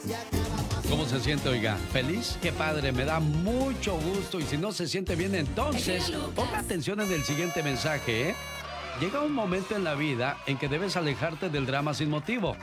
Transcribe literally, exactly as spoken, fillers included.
¿Cómo se siente, oiga? ¿Feliz? ¡Qué padre! Me da mucho gusto. Y si no se siente bien, entonces ponga atención en el siguiente mensaje, ¿eh? Llega un momento en la vida en que debes alejarte del drama sin motivo.